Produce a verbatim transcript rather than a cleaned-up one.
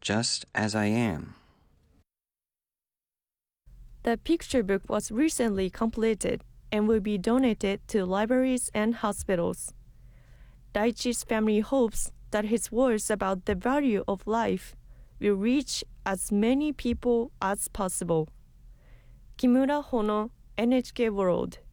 just as I am. The picture book was recently completed and will be donated to libraries and hospitals. Daichi's family hopes that his words about the value of life will reach as many people as possible. Kimura Hono, N H K World.